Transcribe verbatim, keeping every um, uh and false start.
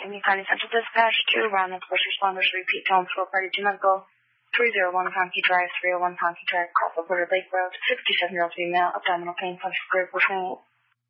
Amy County Central Dispatch, two Round first responders repeat tone for party to medical, three oh one Conkey Drive, three oh one Conkey Drive, Crawford Porter Lake Road, sixty-seven-year-old female, abdominal pain, punch group,